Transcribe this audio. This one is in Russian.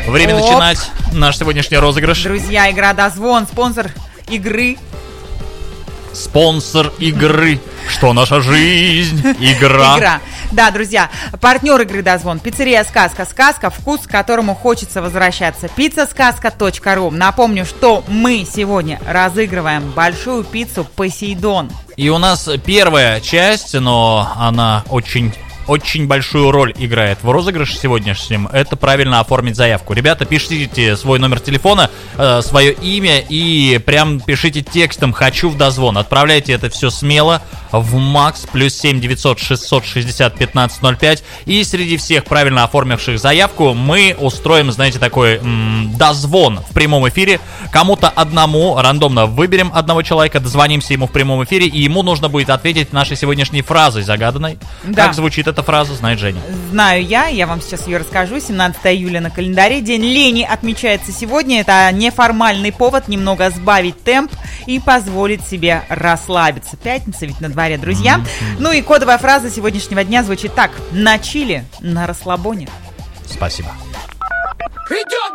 Время начинать наш сегодняшний розыгрыш. Друзья, игра «Дозвон», спонсор игры. Спонсор игры. Что наша жизнь? Игра. Да, друзья, партнер игры «Дозвон» — пиццерия «Сказка». Сказка, вкус, к которому хочется возвращаться. Pizzaskaska.ru. Напомню, что мы сегодня разыгрываем большую пиццу «Посейдон». И у нас первая часть, но она очень большую роль играет в розыгрыше сегодняшнем. Это правильно оформить заявку. Ребята, пишите свой номер телефона, свое имя и прям пишите текстом «Хочу в дозвон». Отправляйте это все смело в МАКС +7 900 660 1505. И среди всех правильно оформивших заявку мы устроим, знаете, такой дозвон в прямом эфире. Кому-то одному рандомно выберем одного человека, дозвонимся ему в прямом эфире, и ему нужно будет ответить нашей сегодняшней фразой загаданной. Да. Как звучит эта фраза, знает Женя. Знаю я вам сейчас ее расскажу. 17 июля на календаре. День лени отмечается сегодня. Это неформальный повод немного сбавить темп и позволить себе расслабиться. Пятница ведь на дворе, друзья. Ну и кодовая фраза сегодняшнего дня звучит так: на чили, на расслабоне. Спасибо. Идет